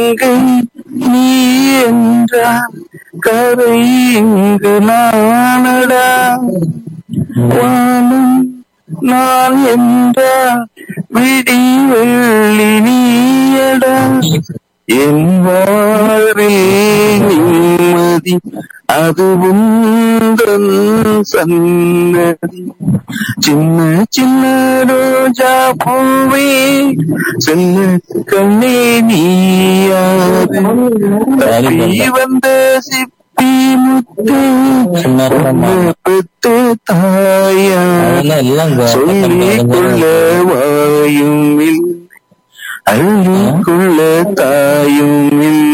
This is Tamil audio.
கங்கை நீ என்றால் கரை இங்கு நானடா, வானம் நான் என்றால் விடி வெள்ளி நீயடா, என் வாழ்வில் நிம்மதி அது உந்தன் சன்னதி, சின்ன சின்ன ரோஜா பூவே செல்ல கண்ணே நீயாறு, தப்பி வந்த சிப்பி முத்து பெத்து தாயா, சொல்லிக்கொள்ள வாயும் இல்லை அள்ளிக்கொள்ள தாயும் இல்லை.